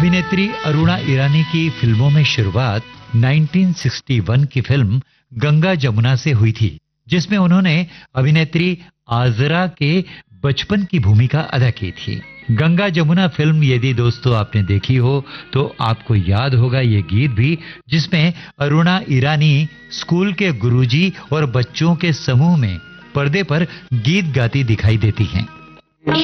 अभिनेत्री अरुणा ईरानी की फिल्मों में शुरुआत 1961 की फिल्म गंगा जमुना से हुई थी, जिसमें उन्होंने अभिनेत्री आजरा के बचपन की भूमिका अदा की थी। गंगा जमुना फिल्म यदि दोस्तों आपने देखी हो तो आपको याद होगा ये गीत भी, जिसमें अरुणा ईरानी स्कूल के गुरुजी और बच्चों के समूह में पर्दे पर गीत गाती दिखाई देती हैं।